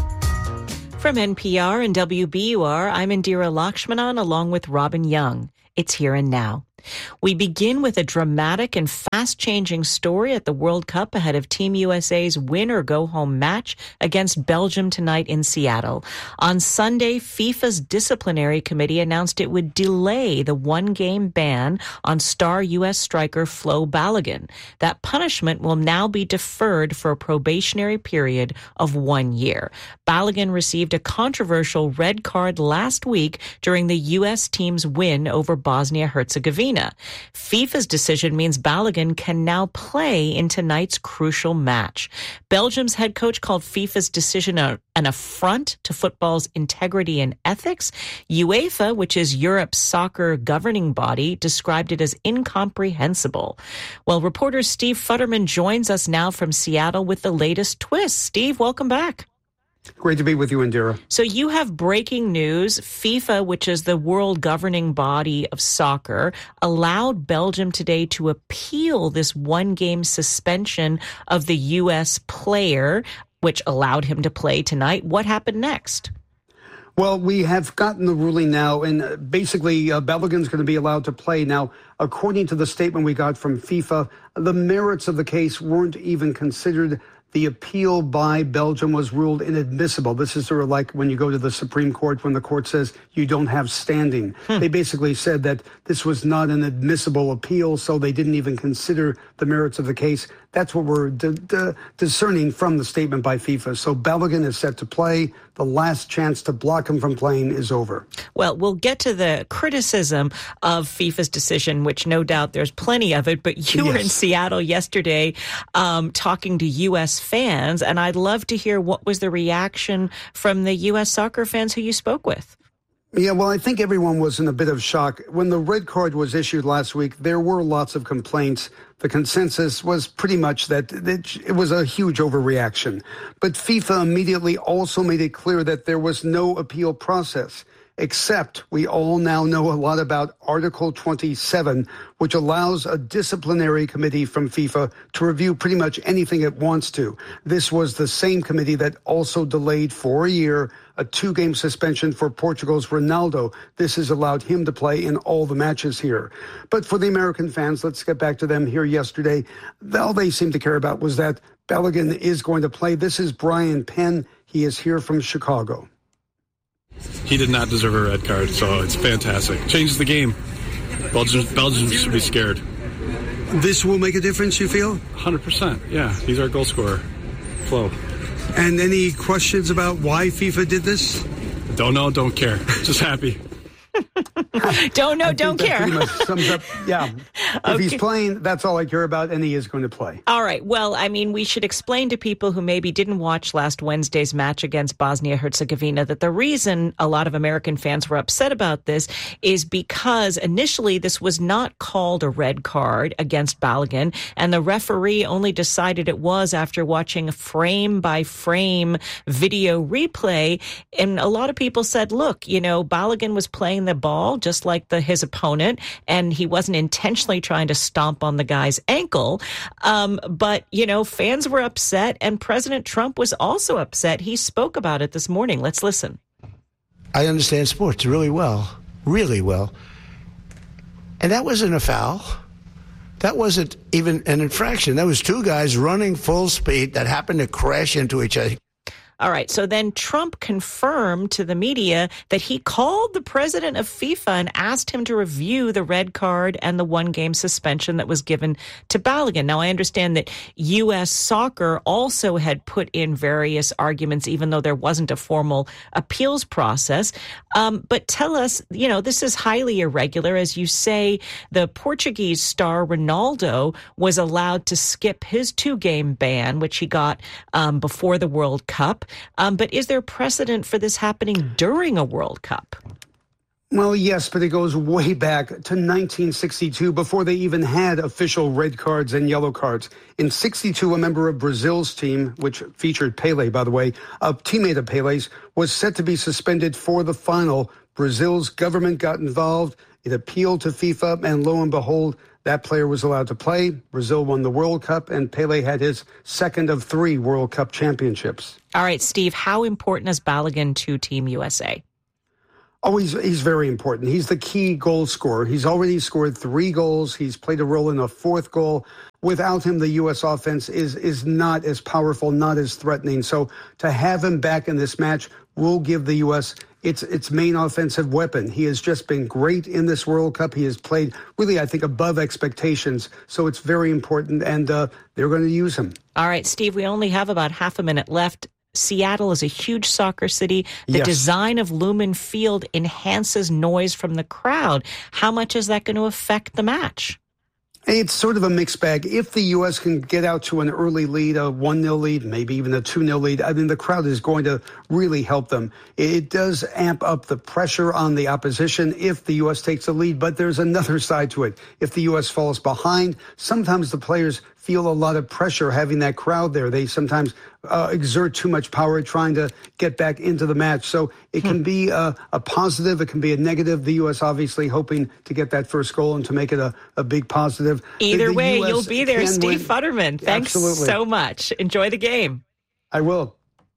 From NPR and WBUR, I'm Indira Lakshmanan along with Robin Young. It's Here and Now. We begin with a dramatic and fast-changing story at the World Cup ahead of Team USA's win-or-go-home match against Belgium tonight in Seattle. On Sunday, FIFA's disciplinary committee announced it would delay the one-game ban on star U.S. striker Flo Balogun. That punishment will now be deferred for a probationary period of 1 year. Balogun received a controversial red card last week during the U.S. team's win over Bosnia-Herzegovina. FIFA's decision means Balogun can now play in tonight's crucial match. Belgium's head coach called FIFA's decision an affront to football's integrity and ethics. UEFA, which is Europe's soccer governing body, described it as incomprehensible. Well, reporter Steve Futterman joins us now from Seattle with the latest twist. Steve, welcome back. Great to be with you, Indira. So you have breaking news. FIFA, which is the world governing body of soccer, allowed Belgium today to appeal this one-game suspension of the U.S. player, which allowed him to play tonight. What happened next? Well, we have gotten the ruling now, and basically Balogun's going to be allowed to play. Now, according to the statement we got from FIFA, the merits of the case weren't even considered. The appeal by Belgium was ruled inadmissible. This is sort of like when you go to the Supreme Court when the court says you don't have standing. They basically said that this was not an admissible appeal, so they didn't even consider the merits of the case. That's what we're discerning from the statement by FIFA. So Balogun is set to play. The last chance to block him from playing is over. Well, we'll get to the criticism of FIFA's decision, which no doubt there's plenty of it. But you were in Seattle yesterday talking to U.S. fans, and I'd love to hear what was the reaction from the U.S. soccer fans who you spoke with. Yeah, well, I think everyone was in a bit of shock. When the red card was issued last week, there were lots of complaints. The consensus was pretty much that it was a huge overreaction. But FIFA immediately also made it clear that there was no appeal process, except we all now know a lot about Article 27, which allows a disciplinary committee from FIFA to review pretty much anything it wants to. This was the same committee that also delayed for a year a 2-game suspension for Portugal's Ronaldo. This has allowed him to play in all the matches here. But for the American fans, let's get back to them here yesterday. All they seemed to care about was that Balogun is going to play. This is Brian Penn. He is here from Chicago. He did not deserve a red card, so it's fantastic. Changes the game. Belgium should be scared. This will make a difference, you feel? 100%, yeah. He's our goal scorer. Flo. And any questions about why FIFA did this? Don't know, don't care. Just happy. Don't know, don't care. Pretty much sums up, yeah. If he's playing, that's all I care about, and he is going to play. All right. Well, I mean, we should explain to people who maybe didn't watch last Wednesday's match against Bosnia-Herzegovina that the reason a lot of American fans were upset about this is because initially this was not called a red card against Balogun, and the referee only decided it was after watching a frame-by-frame video replay. And a lot of people said, look, you know, Balogun was playing the ball just like his opponent, and he wasn't intentionally trying to stomp on the guy's ankle. But, you know, fans were upset, and President Trump was also upset. He spoke about it this morning. Let's listen. I understand sports really well. And that wasn't a foul. That wasn't even an infraction. That was two guys running full speed that happened to crash into each other. All right. So then Trump confirmed to the media that he called the president of FIFA and asked him to review the red card and the one-game suspension that was given to Balogun. Now, I understand that U.S. Soccer also had put in various arguments, even though there wasn't a formal appeals process. But tell us, this is highly irregular. As you say, the Portuguese star Ronaldo was allowed to skip his 2-game ban, which he got before the World Cup. But is there precedent for this happening during a World Cup? Well, yes, but it goes way back to 1962, before they even had official red cards and yellow cards. In 62, a member of Brazil's team, which featured Pele, by the way, a teammate of Pele's, was set to be suspended for the final. Brazil's government got involved. It appealed to FIFA, and lo and behold, that player was allowed to play. Brazil won the World Cup, and Pele had his second of 3 World Cup championships. All right, Steve, how important is Balogun to Team USA? Oh, he's very important. He's the key goal scorer. He's already scored 3 goals. He's played a role in a 4th goal. Without him, the U.S. offense is not as powerful, not as threatening. So to have him back in this match will give the U.S. its main offensive weapon. He has just been great in this World Cup. He has played really, I think, above expectations. So it's very important, and they're going to use him. All right, Steve, we only have about half a minute left. Seattle is a huge soccer city. The design of Lumen Field enhances noise from the crowd. How much is that going to affect the match? It's sort of a mixed bag. If the U.S. can get out to an early lead, a 1-0 lead, maybe even a 2-0 lead, I mean, the crowd is going to really help them. It does amp up the pressure on the opposition if the U.S. takes the lead, but there's another side to it. If the U.S. falls behind, sometimes the players feel a lot of pressure having that crowd there. They sometimes exert too much power trying to get back into the match. So it can be a positive, it can be a negative. The U.S. obviously hoping to get that first goal and to make it a big positive. Either way, you'll be there, Steve Futterman. Thanks so much. Enjoy the game. I will.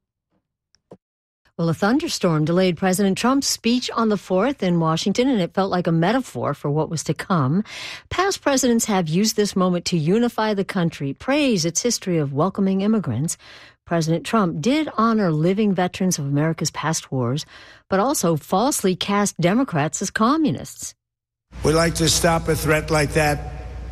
Well, a thunderstorm delayed President Trump's speech on the 4th in Washington, and it felt like a metaphor for what was to come. Past presidents have used this moment to unify the country, praise its history of welcoming immigrants. President Trump did honor living veterans of America's past wars, but also falsely cast Democrats as communists. We'd like to stop a threat like that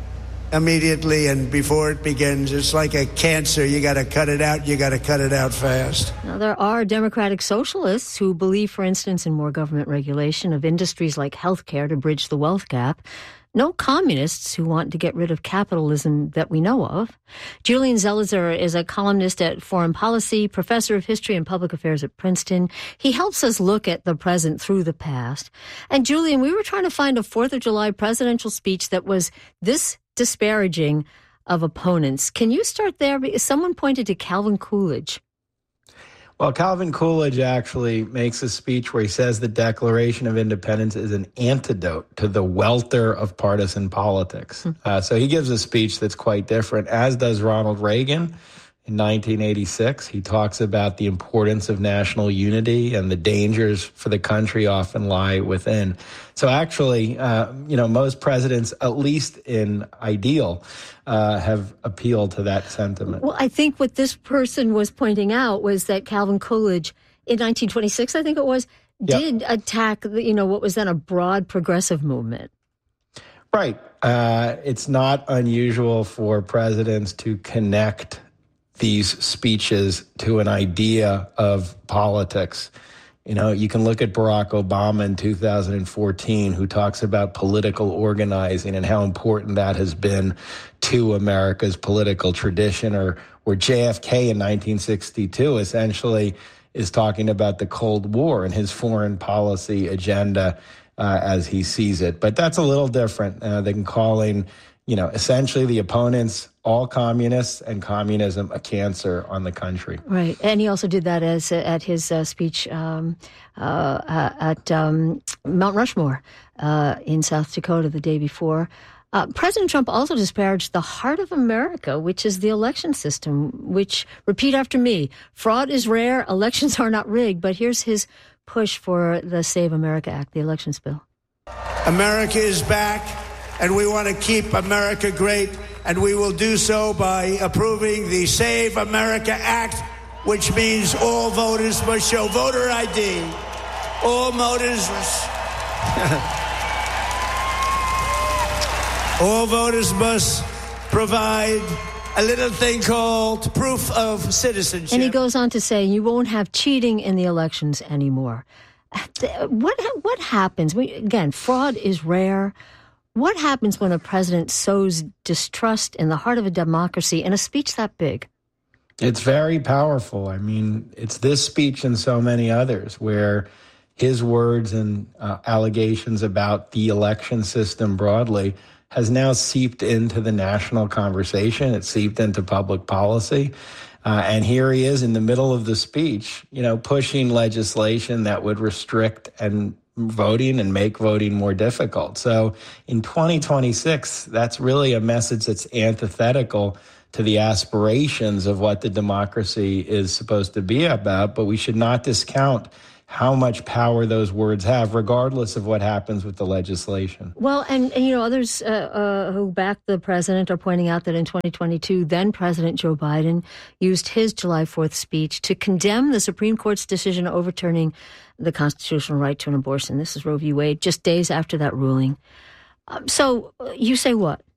immediately and before it begins. It's like a cancer. You got to cut it out. You got to cut it out fast. Now, there are Democratic socialists who believe, for instance, in more government regulation of industries like healthcare to bridge the wealth gap. No communists who want to get rid of capitalism that we know of. Julian Zelizer is a columnist at Foreign Policy, professor of history and public affairs at Princeton. He helps us look at the present through the past. And Julian, we were trying to find a 4th of July presidential speech that was this disparaging of opponents. Can you start there? Because someone pointed to Calvin Coolidge. Well, Calvin Coolidge actually makes a speech where he says the Declaration of Independence is an antidote to the welter of partisan politics. So he gives a speech that's quite different, as does Ronald Reagan. In 1986, he talks about the importance of national unity and the dangers for the country often lie within. So actually, most presidents, at least in ideal, have appealed to that sentiment. Well, I think what this person was pointing out was that Calvin Coolidge, in 1926, I think it was, did attack, what was then a broad progressive movement. Right. It's not unusual for presidents to connect these speeches to an idea of politics. You can look at Barack Obama in 2014, who talks about political organizing and how important that has been to America's political tradition, or JFK in 1962 essentially is talking about the Cold War and his foreign policy agenda as he sees it. But that's a little different than calling, essentially the opponents all communists and communism a cancer on the country. Right. And he also did that at his speech at Mount Rushmore in South Dakota the day before. President Trump also disparaged the heart of America, which is the election system, which, repeat after me, fraud is rare, elections are not rigged. But here's his push for the Save America Act, the elections bill. America is back, and we want to keep America great, and we will do so by approving the Save America Act which means all voters must show voter ID. All voters all voters must provide a little thing called proof of citizenship. And he goes on to say, you won't have cheating in the elections anymore. What happens? Again, fraud is rare. What happens when a president sows distrust in the heart of a democracy in a speech that big? It's very powerful. I mean, it's this speech and so many others where his words and allegations about the election system broadly has now seeped into the national conversation. It's seeped into public policy. And here he is in the middle of the speech, pushing legislation that would restrict voting and make voting more difficult. So in 2026, that's really a message that's antithetical to the aspirations of what the democracy is supposed to be about. But we should not discount how much power those words have, regardless of what happens with the legislation. Well, and others who back the president are pointing out that in 2022, then President Joe Biden used his July 4th speech to condemn the Supreme Court's decision overturning the constitutional right to an abortion. This is Roe v. Wade, just days after that ruling. So you say what?